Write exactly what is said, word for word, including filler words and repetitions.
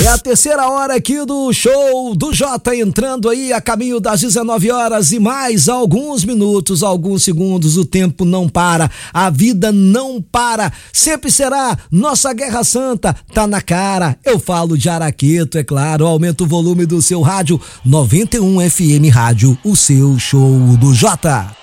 É a terceira hora aqui do show do Jota, entrando aí a caminho das dezenove horas e mais alguns minutos, alguns segundos. O tempo não para, a vida não para, sempre será nossa Guerra Santa, tá na cara. Eu falo de Araqueto, é claro. Aumenta o volume do seu rádio. noventa e um F M Rádio, o seu show do Jota.